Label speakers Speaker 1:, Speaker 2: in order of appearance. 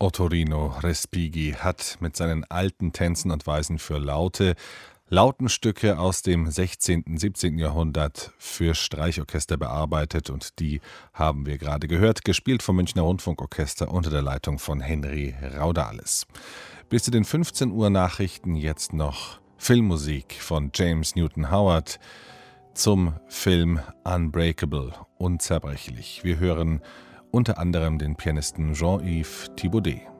Speaker 1: Ottorino Respighi hat mit seinen alten Tänzen und Weisen für Lautenstücke aus dem 16. und 17. Jahrhundert für Streichorchester bearbeitet und die haben wir gerade gehört, gespielt vom Münchner Rundfunkorchester unter der Leitung von Henry Raudales. Bis zu den 15 Uhr Nachrichten jetzt noch Filmmusik von James Newton Howard zum Film Unbreakable, unzerbrechlich. Wir hören unter anderem den Pianisten Jean-Yves Thibaudet.